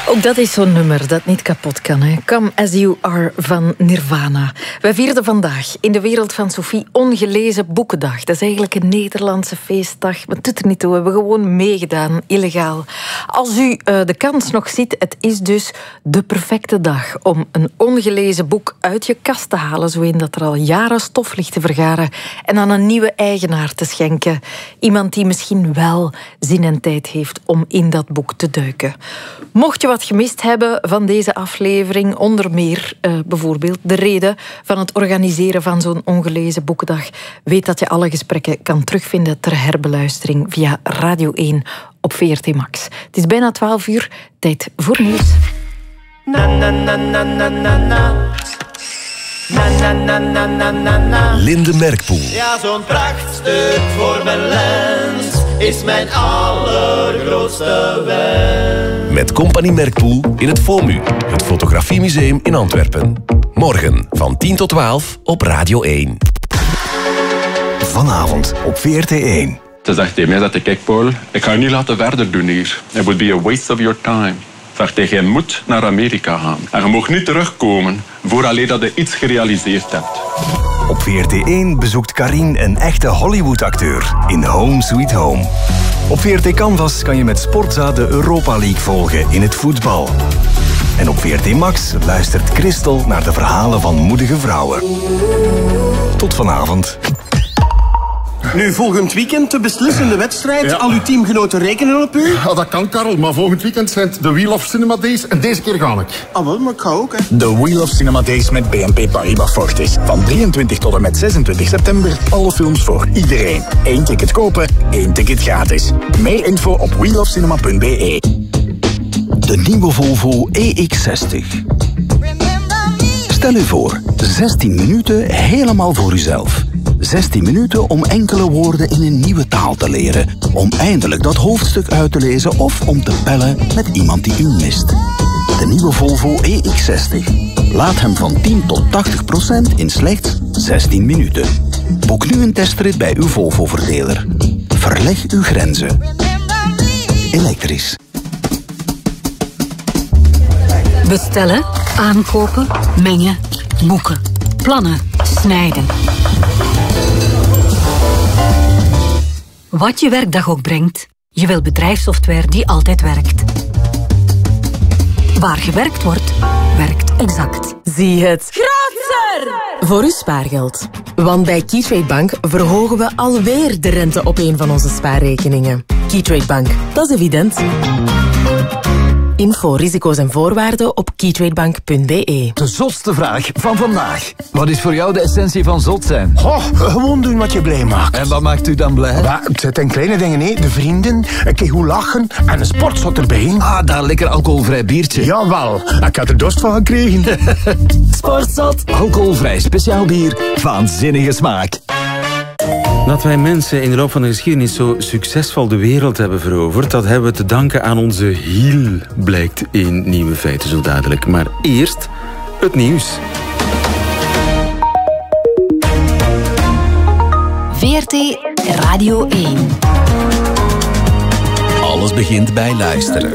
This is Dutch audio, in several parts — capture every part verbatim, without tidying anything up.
Ook dat is zo'n nummer dat niet kapot kan. Hè? Come As You Are van Nirvana. Wij vierden vandaag in de wereld van Sophie Ongelezen Boekendag. Dat is eigenlijk een Nederlandse feestdag. Maar het doet er niet toe, we hebben gewoon meegedaan, illegaal. Als u uh, de kans nog ziet, het is dus de perfecte dag om een ongelezen boek uit je kast te halen. Zo een dat er al jaren stof ligt te vergaren. En aan een nieuwe eigenaar te schenken. Iemand die misschien wel zin en tijd heeft om in dat boek te duiken. Mocht je wat gemist hebben van deze aflevering, onder meer uh, bijvoorbeeld de reden van het organiseren van zo'n ongelezen boekendag, weet dat je alle gesprekken kan terugvinden ter herbeluistering via Radio één op V R T Max. Het is bijna twaalf uur, tijd voor nieuws. Na, na, na, na, na, na, na. Na, na, na, na, na, na, na. Linde Merkpoel. Ja, zo'n prachtstuk voor mijn lens is mijn allergrootste wens. Met Compagnie Merkpoel in het FOMU, het Fotografiemuseum in Antwerpen. Morgen van tien tot twaalf op Radio één. Vanavond op V R T één. Ze zegt tegen mij, dat ik, kijk Paul, ik ga je niet laten verder doen hier. It would be a waste of your time. Zegt hij, jij moet naar Amerika gaan. En je mag niet terugkomen vooraleer dat je iets gerealiseerd hebt. Op V R T één bezoekt Karin een echte Hollywood-acteur in Home Sweet Home. Op V R T Canvas kan je met Sportza de Europa League volgen in het voetbal. En op V R T Max luistert Christel naar de verhalen van moedige vrouwen. Tot vanavond. Nu, volgend weekend de beslissende wedstrijd. Ja. Al uw teamgenoten rekenen op u. Ja, dat kan, Karel, maar volgend weekend zijn het de Wheel of Cinema Days en deze keer ga ik. Ah, wel, maar ik ga ook, hè. De Wheel of Cinema Days met B N P Paribas Fortis. Van drieëntwintig tot en met zesentwintig september. Alle films voor iedereen. Eén ticket kopen, één ticket gratis. Meer info op wheel of cinema punt b e. De nieuwe Volvo E X zestig. Stel u voor, zestien minuten helemaal voor uzelf. zestien minuten om enkele woorden in een nieuwe taal te leren. Om eindelijk dat hoofdstuk uit te lezen of om te bellen met iemand die u mist. De nieuwe Volvo E X zestig. Laat hem van tien tot tachtig procent in slechts zestien minuten. Boek nu een testrit bij uw Volvo-verdeler. Verleg uw grenzen. Elektrisch. Bestellen, aankopen, mengen, boeken, plannen, snijden. Wat je werkdag ook brengt, je wil bedrijfssoftware die altijd werkt. Waar gewerkt wordt, werkt Exact. Zie het groter voor uw spaargeld. Want bij Keytrade Bank verhogen we alweer de rente op een van onze spaarrekeningen. Keytrade Bank, dat is evident. Info, risico's en voorwaarden op keytradebank punt b e. De zotste vraag van vandaag. Wat is voor jou de essentie van zot zijn? Oh, gewoon doen wat je blij maakt. En wat maakt u dan blij? Ja, het zijn kleine dingen, hè. De vrienden, een keer goed lachen en een sportzot erbij. Ah, daar lekker alcoholvrij biertje. Jawel, ik had er dorst van gekregen. Sportzot, alcoholvrij speciaal bier, waanzinnige smaak. Dat wij mensen in de loop van de geschiedenis zo succesvol de wereld hebben veroverd, dat hebben we te danken aan onze hiel, blijkt in Nieuwe Feiten zo dadelijk. Maar eerst het nieuws. V R T Radio één. Alles begint bij luisteren.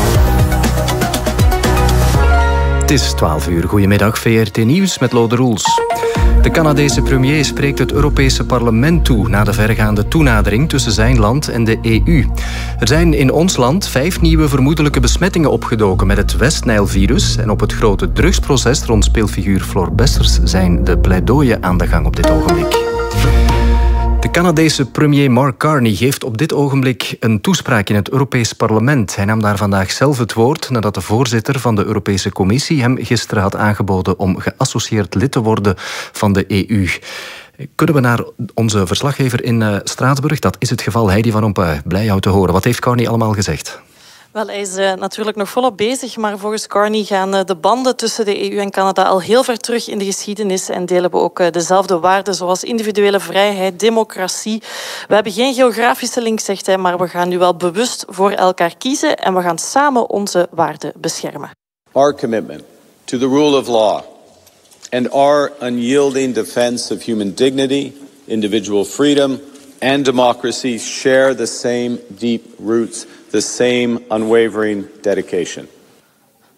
Het is twaalf uur. Goedemiddag, V R T Nieuws met Lode Roels. De Canadese premier spreekt het Europese parlement toe na de verregaande toenadering tussen zijn land en de E U. Er zijn in ons land vijf nieuwe vermoedelijke besmettingen opgedoken met het West-Nijl-virus en op het grote drugsproces rond speelfiguur Floor Bessers zijn de pleidooien aan de gang op dit ogenblik. De Canadese premier Mark Carney geeft op dit ogenblik een toespraak in het Europees Parlement. Hij nam daar vandaag zelf het woord nadat de voorzitter van de Europese Commissie hem gisteren had aangeboden om geassocieerd lid te worden van de E U. Kunnen we naar onze verslaggever in Straatsburg? Dat is het geval. Heidi van Rompuy, blij jou te horen. Wat heeft Carney allemaal gezegd? Wel, hij is uh, natuurlijk nog volop bezig, maar volgens Carney gaan uh, de banden tussen de E U en Canada al heel ver terug in de geschiedenis en delen we ook uh, dezelfde waarden zoals individuele vrijheid, democratie. We hebben geen geografische link, zegt hij, maar we gaan nu wel bewust voor elkaar kiezen en we gaan samen onze waarden beschermen. Our commitment to the rule of law and our unyielding defense of human dignity, individual freedom and democracy share the same deep roots, the same unwavering dedication.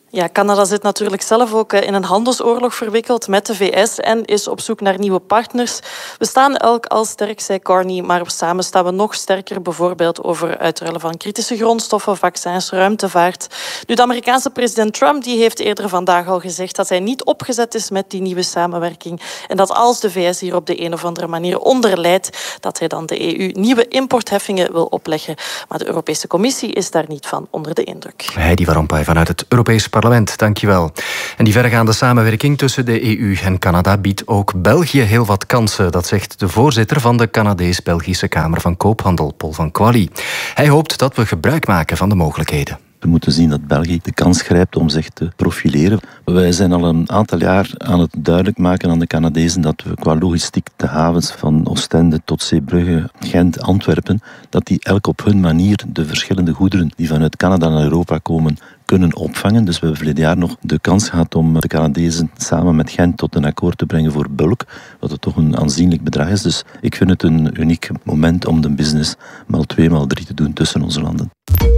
Ja, Canada zit natuurlijk zelf ook in een handelsoorlog verwikkeld met de V S en is op zoek naar nieuwe partners. We staan elk al sterk, zei Carney, maar samen staan we nog sterker, bijvoorbeeld over uitruilen van kritische grondstoffen, vaccins, ruimtevaart. Nu, de Amerikaanse president Trump die heeft eerder vandaag al gezegd dat hij niet opgezet is met die nieuwe samenwerking en dat als de V S hier op de een of andere manier onder lijdt, dat hij dan de E U nieuwe importheffingen wil opleggen. Maar de Europese Commissie is daar niet van onder de indruk. Heidi van Rompuy vanuit het Europese Parlement, dankjewel. En die verregaande samenwerking tussen de E U en Canada biedt ook België heel wat kansen. Dat zegt de voorzitter van de Canadees-Belgische Kamer van Koophandel, Paul van Qually. Hij hoopt dat we gebruik maken van de mogelijkheden. We moeten zien dat België de kans grijpt om zich te profileren. Wij zijn al een aantal jaar aan het duidelijk maken aan de Canadezen dat we qua logistiek de havens van Oostende tot Zeebrugge, Gent, Antwerpen, dat die elk op hun manier de verschillende goederen die vanuit Canada naar Europa komen kunnen opvangen. Dus we hebben verleden jaar nog de kans gehad om de Canadezen samen met Gent tot een akkoord te brengen voor bulk, wat het toch een aanzienlijk bedrag is. Dus ik vind het een uniek moment om de business maal twee, maal drie te doen tussen onze landen.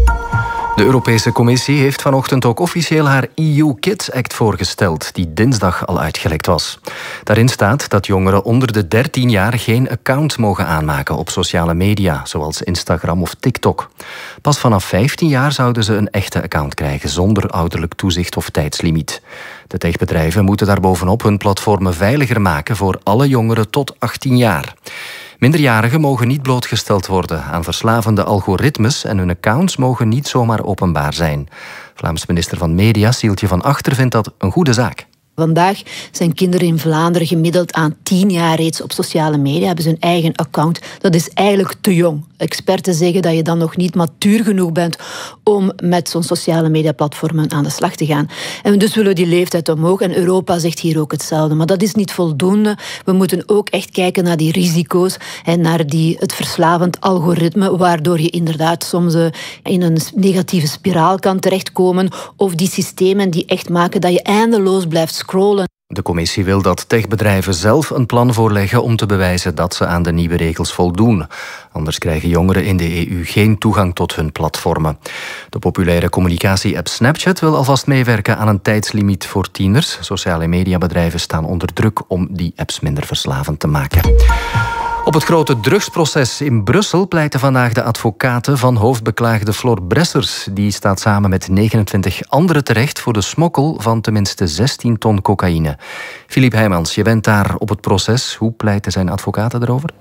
De Europese Commissie heeft vanochtend ook officieel haar E U Kids Act voorgesteld, die dinsdag al uitgelekt was. Daarin staat dat jongeren onder de dertien jaar geen account mogen aanmaken op sociale media, zoals Instagram of TikTok. Pas vanaf vijftien jaar zouden ze een echte account krijgen, zonder ouderlijk toezicht of tijdslimiet. De techbedrijven moeten daarbovenop hun platformen veiliger maken voor alle jongeren tot achttien jaar. Minderjarigen mogen niet blootgesteld worden aan verslavende algoritmes en hun accounts mogen niet zomaar openbaar zijn. Vlaams minister van Media, Sieltje van Achter, vindt dat een goede zaak. Vandaag zijn kinderen in Vlaanderen gemiddeld aan tien jaar reeds op sociale media, hebben ze hun eigen account. Dat is eigenlijk te jong. Experten zeggen dat je dan nog niet matuur genoeg bent om met zo'n sociale mediaplatformen aan de slag te gaan. En dus willen we die leeftijd omhoog. En Europa zegt hier ook hetzelfde. Maar dat is niet voldoende. We moeten ook echt kijken naar die risico's en naar die, het verslavend algoritme, waardoor je inderdaad soms in een negatieve spiraal kan terechtkomen. Of die systemen die echt maken dat je eindeloos blijft scrollen. De commissie wil dat techbedrijven zelf een plan voorleggen om te bewijzen dat ze aan de nieuwe regels voldoen. Anders krijgen jongeren in de E U geen toegang tot hun platformen. De populaire communicatie-app Snapchat wil alvast meewerken aan een tijdslimiet voor tieners. Sociale mediabedrijven staan onder druk om die apps minder verslavend te maken. Op het grote drugsproces in Brussel pleiten vandaag de advocaten van hoofdbeklaagde Flor Bressers. Die staat samen met negenentwintig anderen terecht voor de smokkel van tenminste zestien ton cocaïne. Philippe Heijmans, je bent daar op het proces. Hoe pleiten zijn advocaten erover?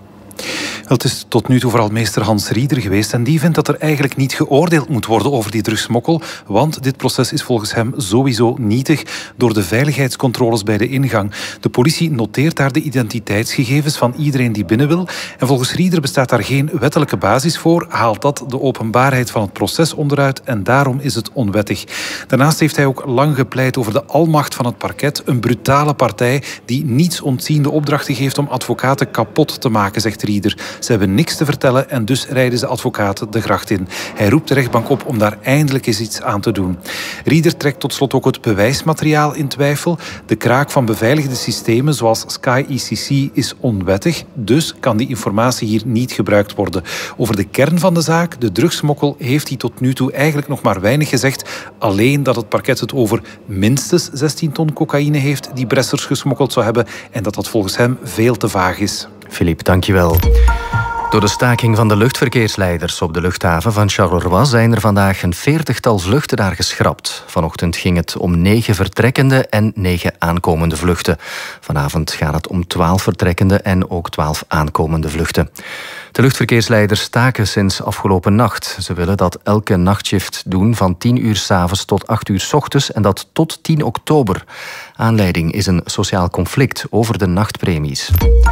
Het is tot nu toe vooral meester Hans Rieder geweest en die vindt dat er eigenlijk niet geoordeeld moet worden over die drugsmokkel, want dit proces is volgens hem sowieso nietig door de veiligheidscontroles bij de ingang. De politie noteert daar de identiteitsgegevens van iedereen die binnen wil en volgens Rieder bestaat daar geen wettelijke basis voor, haalt dat de openbaarheid van het proces onderuit en daarom is het onwettig. Daarnaast heeft hij ook lang gepleit over de almacht van het parket, een brutale partij die niets ontziende opdrachten geeft om advocaten kapot te maken, zegt Rieder. Ze hebben niks te vertellen en dus rijden ze advocaten de gracht in. Hij roept de rechtbank op om daar eindelijk eens iets aan te doen. Rieder trekt tot slot ook het bewijsmateriaal in twijfel. De kraak van beveiligde systemen zoals Sky E C C is onwettig, dus kan die informatie hier niet gebruikt worden. Over de kern van de zaak, de drugsmokkel, heeft hij tot nu toe eigenlijk nog maar weinig gezegd. Alleen dat het parket het over minstens zestien ton cocaïne heeft die Bressers gesmokkeld zou hebben en dat dat volgens hem veel te vaag is. Philippe, dankjewel. Door de staking van de luchtverkeersleiders op de luchthaven van Charleroi zijn er vandaag een veertigtal vluchten daar geschrapt. Vanochtend ging het om negen vertrekkende en negen aankomende vluchten. Vanavond gaat het om twaalf vertrekkende en ook twaalf aankomende vluchten. De luchtverkeersleiders staken sinds afgelopen nacht. Ze willen dat elke nachtshift doen van tien uur 's avonds tot acht uur 's ochtends en dat tot tien oktober. Aanleiding is een sociaal conflict over de nachtpremies.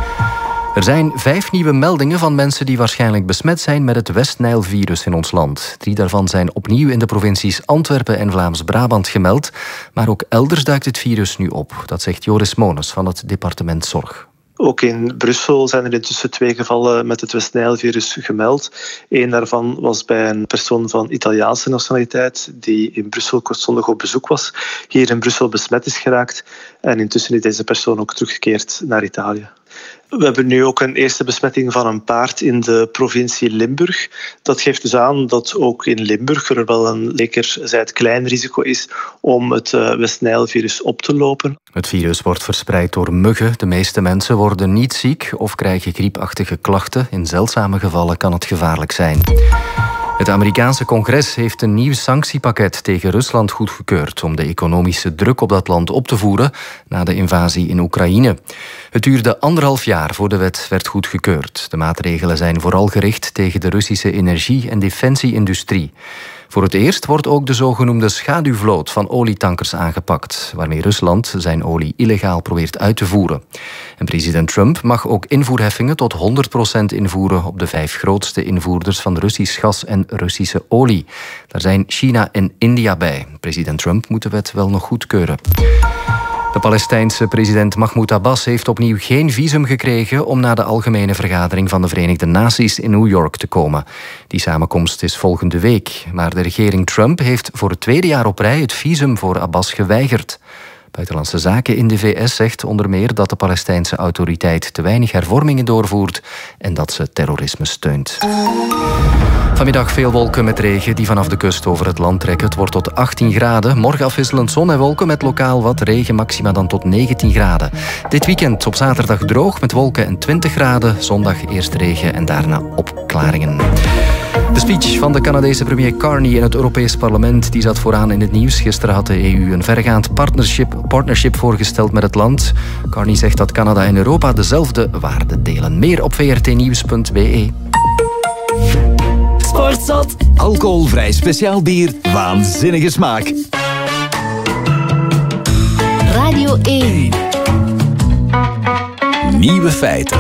Er zijn vijf nieuwe meldingen van mensen die waarschijnlijk besmet zijn met het West-Nijl-virus in ons land. Drie daarvan zijn opnieuw in de provincies Antwerpen en Vlaams-Brabant gemeld. Maar ook elders duikt het virus nu op. Dat zegt Joris Mones van het departement Zorg. Ook in Brussel zijn er intussen twee gevallen met het West-Nijl-virus gemeld. Eén daarvan was bij een persoon van Italiaanse nationaliteit die in Brussel kortstondig op bezoek was. Hier in Brussel besmet is geraakt en intussen is deze persoon ook teruggekeerd naar Italië. We hebben nu ook een eerste besmetting van een paard in de provincie Limburg. Dat geeft dus aan dat ook in Limburg er wel een lekerzijds klein risico is om het uh, West-Nijl-virus op te lopen. Het virus wordt verspreid door muggen. De meeste mensen worden niet ziek of krijgen griepachtige klachten. In zeldzame gevallen kan het gevaarlijk zijn. Het Amerikaanse congres heeft een nieuw sanctiepakket tegen Rusland goedgekeurd om de economische druk op dat land op te voeren na de invasie in Oekraïne. Het duurde anderhalf jaar voor de wet werd goedgekeurd. De maatregelen zijn vooral gericht tegen de Russische energie- en defensieindustrie. Voor het eerst wordt ook de zogenoemde schaduwvloot van olietankers aangepakt, waarmee Rusland zijn olie illegaal probeert uit te voeren. En president Trump mag ook invoerheffingen tot honderd procent invoeren op de vijf grootste invoerders van Russisch gas en Russische olie. Daar zijn China en India bij. President Trump moet de wet wel nog goedkeuren. De Palestijnse president Mahmoud Abbas heeft opnieuw geen visum gekregen om naar de Algemene Vergadering van de Verenigde Naties in New York te komen. Die samenkomst is volgende week. Maar de regering Trump heeft voor het tweede jaar op rij het visum voor Abbas geweigerd. Buitenlandse Zaken in de V S zegt onder meer dat de Palestijnse autoriteit te weinig hervormingen doorvoert en dat ze terrorisme steunt. Vanmiddag veel wolken met regen die vanaf de kust over het land trekken. Het wordt tot achttien graden. Morgen afwisselend zon en wolken met lokaal wat regen, maxima dan tot negentien graden. Dit weekend op zaterdag droog met wolken en twintig graden. Zondag eerst regen en daarna opklaringen. De speech van de Canadese premier Carney in het Europees Parlement die zat vooraan in het nieuws. Gisteren had de E U een vergaand partnership, partnership voorgesteld met het land. Carney zegt dat Canada en Europa dezelfde waarden delen. Meer op v r t nieuws punt b e. Sportzot. Alcoholvrij speciaal bier. Waanzinnige smaak. Radio één. Nieuwe feiten.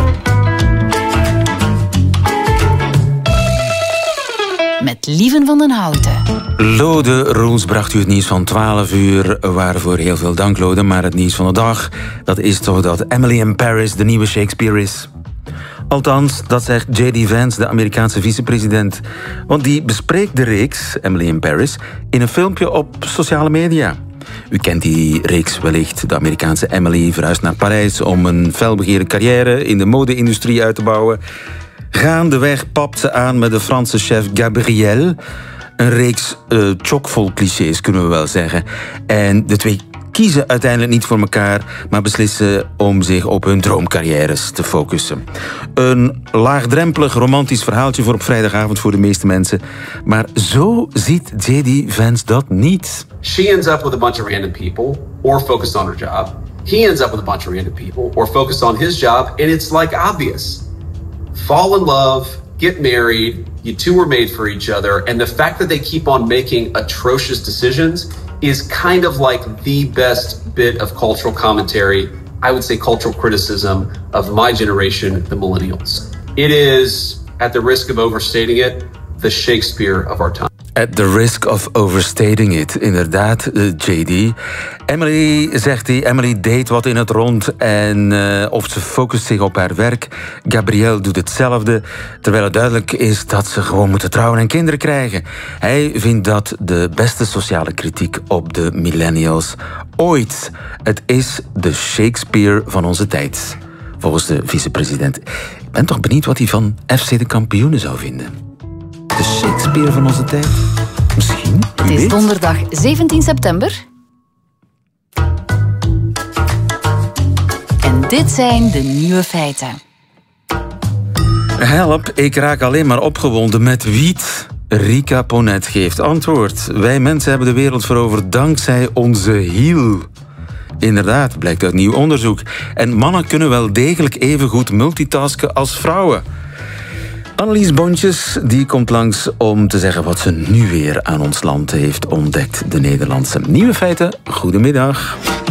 Met Lieven van den Houten. Lode Roels bracht u het nieuws van twaalf uur, waarvoor heel veel dank, Lode. Maar het nieuws van de dag, dat is toch dat Emily in Paris de nieuwe Shakespeare is. Althans, dat zegt J D Vance, de Amerikaanse vicepresident. Want die bespreekt de reeks, Emily in Paris, in een filmpje op sociale media. U kent die reeks wellicht. De Amerikaanse Emily verhuist naar Parijs om een felbegeerde carrière in de mode-industrie uit te bouwen. Gaandeweg papt ze aan met de Franse chef Gabriel. Een reeks uh, chockvol clichés, kunnen we wel zeggen. En de twee kiezen uiteindelijk niet voor elkaar, maar beslissen om zich op hun droomcarrières te focussen. Een laagdrempelig romantisch verhaaltje voor op vrijdagavond voor de meeste mensen. Maar zo ziet J D Vance dat niet. She ends up with a bunch of random people, or focused on her job. He ends up with a bunch of random people, or focused on his job, and it's like obvious. Fall in love, get married, you two were made for each other, and the fact that they keep on making atrocious decisions is kind of like the best bit of cultural commentary, I would say cultural criticism, of my generation, the millennials. It is, at the risk of overstating it, the Shakespeare of our time. At the risk of overstating it, inderdaad, uh, J D. Emily, zegt hij, Emily deed wat in het rond en uh, of ze focust zich op haar werk. Gabriel doet hetzelfde, terwijl het duidelijk is dat ze gewoon moeten trouwen en kinderen krijgen. Hij vindt dat de beste sociale kritiek op de millennials ooit. Het is de Shakespeare van onze tijd, volgens de vicepresident. Ik ben toch benieuwd wat hij van F C de Kampioenen zou vinden. De Shakespeare van onze tijd? Misschien. Het is donderdag zeventien september. En dit zijn de nieuwe feiten. Help, ik raak alleen maar opgewonden met wiet. Rika Ponet geeft antwoord. Wij mensen hebben de wereld veroverd dankzij onze hiel. Inderdaad, blijkt uit nieuw onderzoek. En mannen kunnen wel degelijk even goed multitasken als vrouwen. Annelies Bontjes die komt langs om te zeggen wat ze nu weer aan ons land heeft ontdekt. De Nederlandse nieuwe feiten. Goedemiddag.